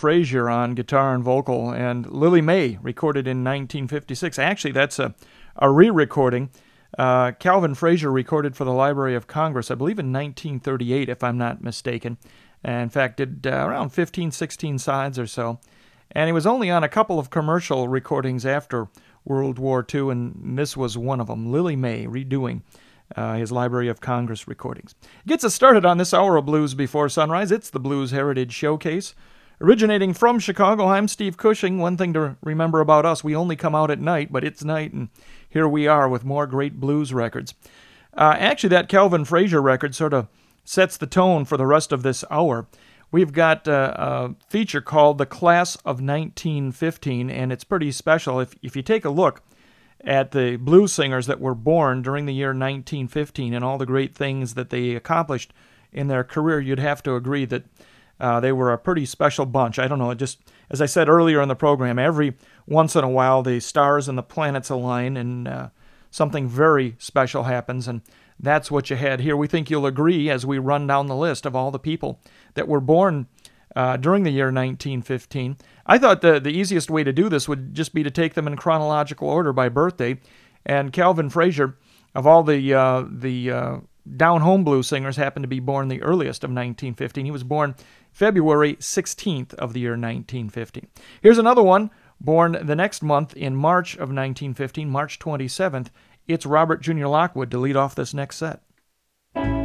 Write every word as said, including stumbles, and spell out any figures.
Frazier on guitar and vocal, and Lily May recorded in nineteen fifty-six. Actually, that's a, a re-recording. Uh, Calvin Frazier recorded for the Library of Congress, I believe in nineteen thirty-eight, if I'm not mistaken. And in fact, did uh, around fifteen, sixteen sides or so. And he was only on a couple of commercial recordings after World War Two, and this was one of them, Lily May redoing Uh, his Library of Congress recordings. Gets us started on this hour of Blues Before Sunrise. It's the Blues Heritage Showcase. Originating from Chicago, I'm Steve Cushing. One thing to remember about us, we only come out at night, but it's night, and here we are with more great blues records. Uh, actually, that Calvin Frazier record sort of sets the tone for the rest of this hour. We've got uh, a feature called The Class of nineteen fifteen, and it's pretty special. If, if you take a look at the blues singers that were born during the year nineteen fifteen and all the great things that they accomplished in their career, you'd have to agree that uh, they were a pretty special bunch. I don't know, just as I said earlier in the program, every once in a while the stars and the planets align and uh, something very special happens, and that's what you had here. We think you'll agree as we run down the list of all the people that were born Uh, during the year nineteen fifteen. I thought the, the easiest way to do this would just be to take them in chronological order by birthday. And Calvin Frazier, of all the uh, the uh, down-home blues singers, happened to be born the earliest of nineteen fifteen. He was born February sixteenth of the year nineteen fifteen. Here's another one, born the next month in March of nineteen fifteen, March twenty-seventh. It's Robert Junior Lockwood to lead off this next set.